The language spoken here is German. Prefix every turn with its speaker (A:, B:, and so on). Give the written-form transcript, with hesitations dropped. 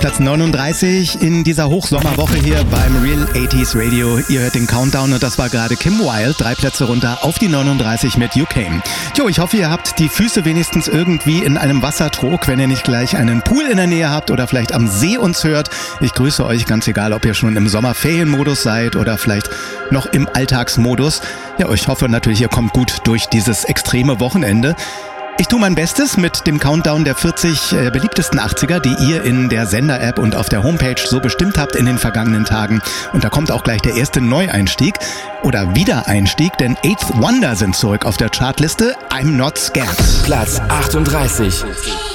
A: Platz 39 in dieser Hochsommerwoche hier beim Real 80s Radio. Ihr hört den Countdown und das war gerade Kim Wilde. 3 Plätze runter auf die 39 mit You Came. Jo, ich hoffe, ihr habt die Füße wenigstens irgendwie in einem Wassertrog, wenn ihr nicht gleich einen Pool in der Nähe habt oder vielleicht am See uns hört. Ich grüße euch, ganz egal, ob ihr schon im Sommerferienmodus seid oder vielleicht noch im Alltagsmodus. Ja, ich hoffe natürlich, ihr kommt gut durch dieses extreme Wochenende. Ich tue mein Bestes mit dem Countdown der 40 beliebtesten 80er, die ihr in der Sender-App und auf der Homepage so bestimmt habt in den vergangenen Tagen. Und da kommt auch gleich der erste Neueinstieg oder Wiedereinstieg, denn Eighth Wonder sind zurück auf der Chartliste. I'm Not Scared.
B: Platz 38.